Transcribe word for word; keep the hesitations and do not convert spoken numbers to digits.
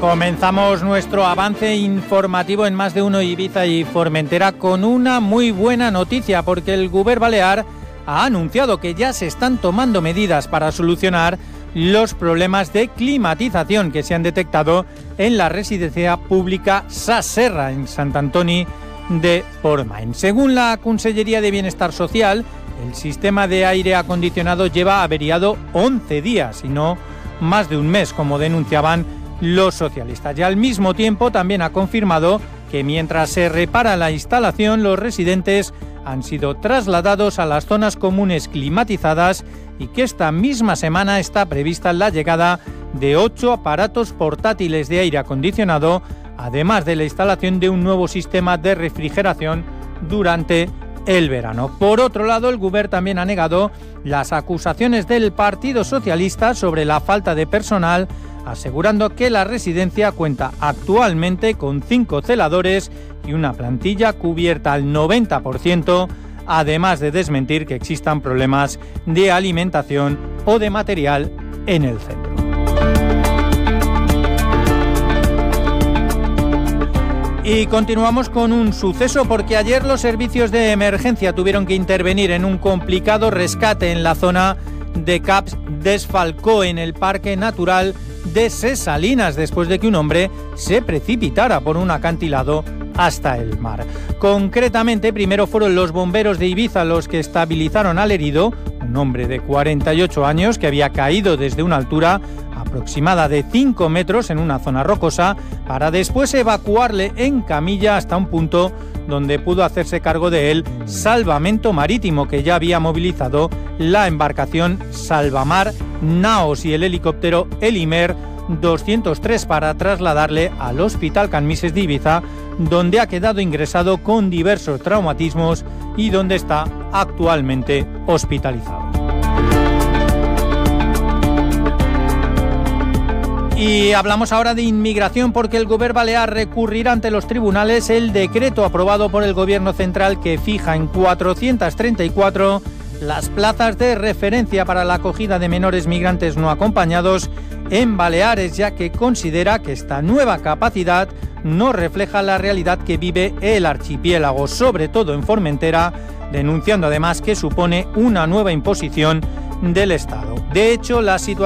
Comenzamos nuestro avance informativo en Más de Uno Ibiza y Formentera con una muy buena noticia, porque el Govern Balear ha anunciado que ya se están tomando medidas para solucionar los problemas de climatización que se han detectado en la residencia pública Sa Serra, en Sant Antoni de Portmany. Según la Consellería de Bienestar Social, el sistema de aire acondicionado lleva averiado once días y no más de un mes, como denunciaban los socialistas. Y al mismo tiempo también ha confirmado que mientras se repara la instalación, los residentes han sido trasladados a las zonas comunes climatizadas y que esta misma semana está prevista la llegada de ocho aparatos portátiles de aire acondicionado, además de la instalación de un nuevo sistema de refrigeración durante el verano. Por otro lado, el Govern también ha negado las acusaciones del Partido Socialista sobre la falta de personal, asegurando que la residencia cuenta actualmente con cinco celadores y una plantilla cubierta al noventa por ciento, además de desmentir que existan problemas de alimentación o de material en el centro. Y continuamos con un suceso, porque ayer los servicios de emergencia tuvieron que intervenir en un complicado rescate en la zona de Caps Desfalcó, en el Parque Natural de Ses Salines, después de que un hombre se precipitara por un acantilado hasta el mar. Concretamente, primero fueron los bomberos de Ibiza los que estabilizaron al herido, un hombre de cuarenta y ocho años que había caído desde una altura aproximada de cinco metros en una zona rocosa, para después evacuarle en camilla hasta un punto donde pudo hacerse cargo de él Salvamento Marítimo, que ya había movilizado la embarcación Salvamar Naos y el helicóptero Elimer doscientos tres para trasladarle al Hospital Can Misses de Ibiza, donde ha quedado ingresado con diversos traumatismos y donde está actualmente hospitalizado. Y hablamos ahora de inmigración, porque el Govern Balear recurrirá ante los tribunales el decreto aprobado por el Gobierno Central que fija en cuatrocientas treinta y cuatro las plazas de referencia para la acogida de menores migrantes no acompañados en Baleares, ya que considera que esta nueva capacidad no refleja la realidad que vive el archipiélago, sobre todo en Formentera, denunciando además que supone una nueva imposición del Estado. De hecho, la situación